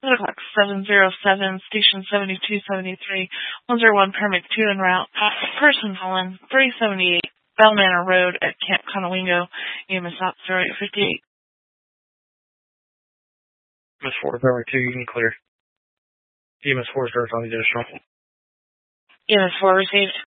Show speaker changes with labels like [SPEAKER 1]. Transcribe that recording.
[SPEAKER 1] o'clock, 707, station 7273, 101, permit 2 en route, person calling, 378, Bell Manor Road at Camp Conowingo, EMS Op 0858.
[SPEAKER 2] EMS 4, permit 2, you can clear. EMS 4 starts on the additional.
[SPEAKER 1] EMS 4 received.